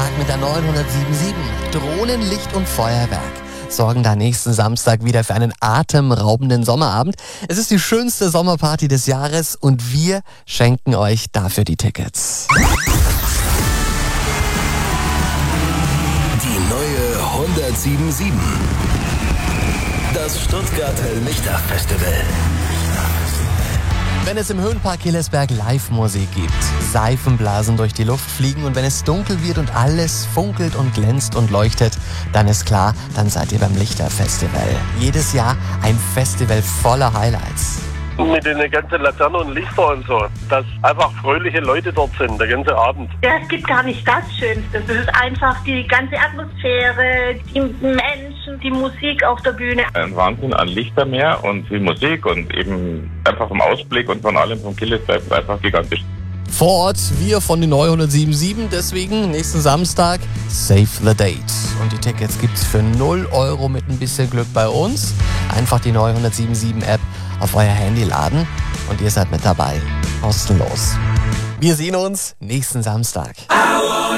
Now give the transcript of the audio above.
Tag mit der 977. Drohnen, Licht und Feuerwerk sorgen da nächsten Samstag wieder für einen atemraubenden Sommerabend. Es ist die schönste Sommerparty des Jahres und wir schenken euch dafür die Tickets. Die neue 1077. Das Stuttgarter Lichterfestival. Wenn es im Höhenpark Hillesberg Live-Musik gibt, Seifenblasen durch die Luft fliegen und wenn es dunkel wird und alles funkelt und glänzt und leuchtet, dann ist klar, dann seid ihr beim Lichterfestival. Jedes Jahr ein Festival voller Highlights. Mit den ganzen Laternen und Lichter und so, dass einfach fröhliche Leute dort sind, der ganze Abend. Ja, es gibt gar nicht das Schönste. Es ist einfach die ganze Atmosphäre, die Menschen, die Musik auf der Bühne. Ein Wahnsinn an Lichtermeer und viel Musik und eben einfach vom Ausblick und von allem vom Hillesberg einfach gigantisch. Vor Ort, wir von den 977, deswegen nächsten Samstag Save the Date. Und die Tickets gibt's für 0 € mit ein bisschen Glück bei uns. Einfach die 977 App auf euer Handy laden und ihr seid mit dabei. Kostenlos. Wir sehen uns nächsten Samstag.